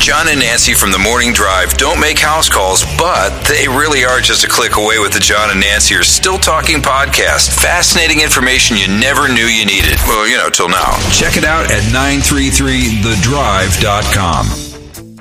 John and Nancy from the Morning Drive don't make house calls, but they really are just a click away with the John and Nancy Are Still Talking podcast. Fascinating information you never knew you needed. Well, till now. Check it out at 933thedrive.com.